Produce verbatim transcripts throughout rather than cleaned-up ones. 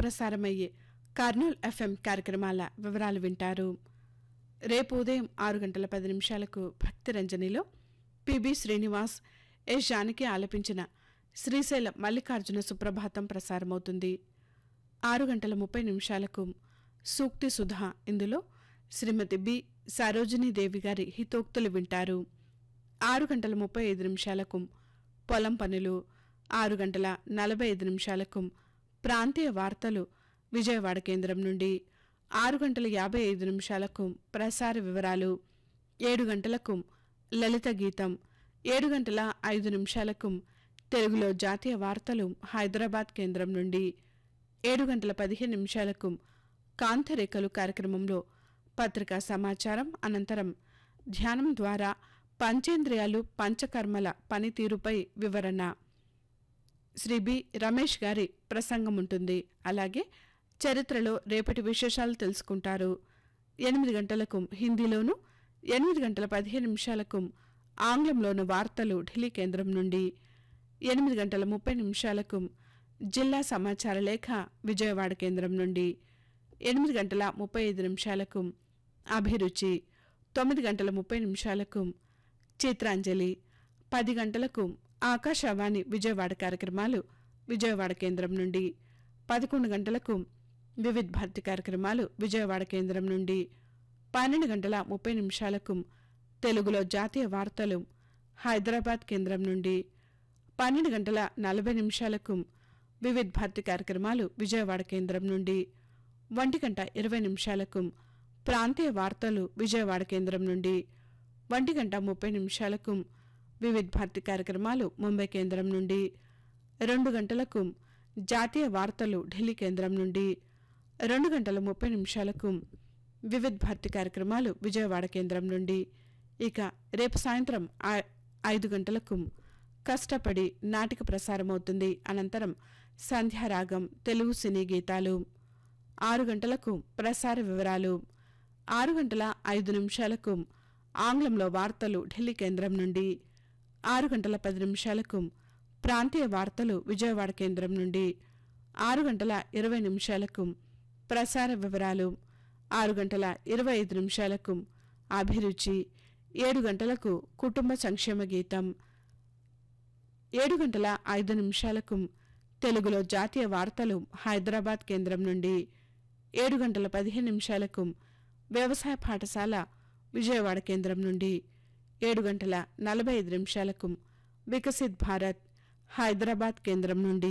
ప్రసారమయ్యే కర్నూల్ ఎఫ్ఎం కార్యక్రమాల వివరాలు వింటారు. రేపు ఉదయం ఆరు గంటల పది నిమిషాలకు భక్తి రంజనిలో పిబి శ్రీనివాస్, ఎస్ జానకి ఆలపించిన శ్రీశైలం మల్లికార్జున సుప్రభాతం ప్రసారమవుతుంది. ఆరు గంటల ముప్పై నిమిషాలకు సూక్తి సుధా, ఇందులో శ్రీమతి బి సరోజినీదేవి గారి హితోక్తులు వింటారు. ఆరు గంటల ముప్పై ఐదు నిమిషాలకు పొలం పనులు, ఆరు గంటల నలభై ఐదు నిమిషాలకు ప్రాంతీయ వార్తలు విజయవాడ కేంద్రం నుండి, ఆరు గంటల యాభై ఐదు నిమిషాలకు ప్రసార వివరాలు, ఏడు గంటలకు లలిత గీతం, ఏడు గంటల ఐదు నిమిషాలకు తెలుగులో జాతీయ వార్తలు హైదరాబాద్ కేంద్రం నుండి, ఏడు గంటల పదిహేను నిమిషాలకు కాంతరేఖలు కార్యక్రమంలో పత్రికా సమాచారం, అనంతరం ధ్యానం ద్వారా పంచేంద్రియాలు పంచకర్మల పనితీరుపై వివరణ శ్రీ బి రమేష్ గారి ప్రసంగం ఉంటుంది. అలాగే చరిత్రలో రేపటి విశేషాలు తెలుసుకుంటారు. ఎనిమిది గంటలకు హిందీలోను, ఎనిమిది గంటల పదిహేను నిమిషాలకు ఆంగ్లంలోను వార్తలు ఢిల్లీ కేంద్రం నుండి, ఎనిమిది గంటల ముప్పై నిమిషాలకు జిల్లా సమాచార లేఖ విజయవాడ కేంద్రం నుండి, ఎనిమిది గంటల ముప్పై ఐదు నిమిషాలకు అభిరుచి, తొమ్మిది గంటల ముప్పై నిమిషాలకు చిత్రాంజలి, పది గంటలకు ఆకాశవాణి విజయవాడ కార్యక్రమాలు విజయవాడ కేంద్రం నుండి, పదకొండు గంటలకు వివిధ భారతి కార్యక్రమాలు విజయవాడ కేంద్రం నుండి, పన్నెండు గంటల ముప్పై నిమిషాలకు తెలుగులో జాతీయ వార్తలు హైదరాబాద్ కేంద్రం నుండి, పన్నెండు గంటల నలభై నిమిషాలకు వివిధ భారతి కార్యక్రమాలు విజయవాడ కేంద్రం నుండి, ఒంటి గంట ఇరవై నిమిషాలకు ప్రాంతీయ వార్తలు విజయవాడ కేంద్రం నుండి, ఒంటి గంట ముప్పై నిమిషాలకు వివిధ భారతి కార్యక్రమాలు ముంబై కేంద్రం నుండి, రెండు గంటలకు జాతీయ వార్తలు ఢిల్లీ కేంద్రం నుండి, రెండు గంటల ముప్పై నిమిషాలకు వివిధ భారతి కార్యక్రమాలు విజయవాడ కేంద్రం నుండి. ఇక రేపు సాయంత్రం ఐదు గంటలకు కష్టపడి నాటిక ప్రసారమవుతుంది. అనంతరం సంధ్యారాగం తెలుగు సినీ గీతాలు, ఆరు గంటలకు ప్రసార వివరాలు, ఆరు గంటల ఐదు నిమిషాలకు ఆంగ్లంలో వార్తలు ఢిల్లీ కేంద్రం నుండి, ఆరు గంటల పది నిమిషాలకు ప్రాంతీయ వార్తలు విజయవాడ కేంద్రం నుండి, ఆరు గంటల ఇరవై నిమిషాలకు ప్రసార వివరాలు, ఆరు గంటల ఇరవై ఐదు నిమిషాలకు అభిరుచి, ఏడు గంటలకు కుటుంబ సంక్షేమ గీతం, ఏడు గంటల ఐదు నిమిషాలకు తెలుగులో జాతీయ వార్తలు హైదరాబాద్ కేంద్రం నుండి, ఏడు గంటల పదిహేను నిమిషాలకు వ్యవసాయ పాఠశాల విజయవాడ కేంద్రం నుండి, ఏడు గంటల నలభై ఐదు నిమిషాలకు వికసిత్ భారత్ హైదరాబాద్ కేంద్రం నుండి.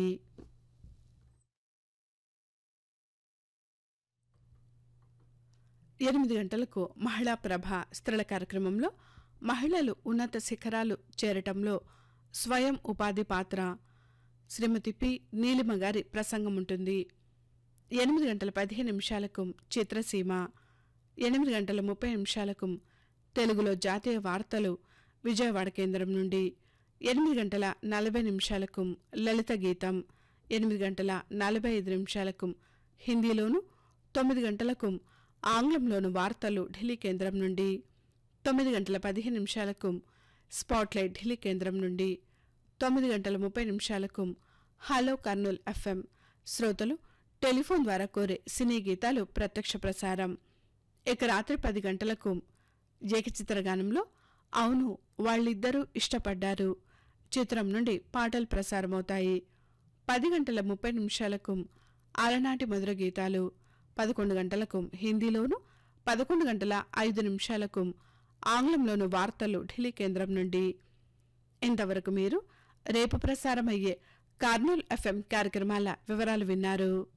ఎనిమిది గంటలకు మహిళా ప్రభ స్త్రీల కార్యక్రమంలో మహిళలు ఉన్నత శిఖరాలు చేరటంలో స్వయం ఉపాధి పాత్ర, శ్రీమతి పి నీలిమ గారి ప్రసంగం ఉంటుంది. ఎనిమిది గంటల పదిహేను నిమిషాలకు చిత్రసీమ, ఎనిమిది గంటల ముప్పై నిమిషాలకు తెలుగులో జాతీయ వార్తలు విజయవాడ కేంద్రం నుండి, ఎనిమిది గంటల నలభై నిమిషాలకు లలిత గీతం, ఎనిమిది గంటల నలభై ఐదు నిమిషాలకు హిందీలోను, తొమ్మిది గంటలకు ఆంగ్లంలోను వార్తలు ఢిల్లీ కేంద్రం నుండి, తొమ్మిది గంటల పదిహేను నిమిషాలకు స్పాట్లైట్ ఢిల్లీ కేంద్రం నుండి, తొమ్మిది గంటల ముప్పై నిమిషాలకు హలో కర్నూల్ ఎఫ్ఎం శ్రోతలు టెలిఫోన్ ద్వారా కోరే సినీ గీతాలు ప్రత్యక్ష ప్రసారం. ఇక రాత్రి పది గంటలకు ఏకచిత్రగానంలో అవును వాళ్ళిద్దరూ ఇష్టపడ్డారు చిత్రం నుండి పాటలు ప్రసారమవుతాయి. పది గంటల ముప్పై నిమిషాలకు అలనాటి మధుర గీతాలు, పదకొండు గంటలకు హిందీలోను, పదకొండు గంటల ఐదు నిమిషాలకు ఆంగ్లంలోను వార్తలు ఢిల్లీ కేంద్రం నుండి. ఇంతవరకు మీరు రేపు ప్రసారమయ్యే కర్నూల్ ఎఫ్ఎం కార్యక్రమాల వివరాలు విన్నారు.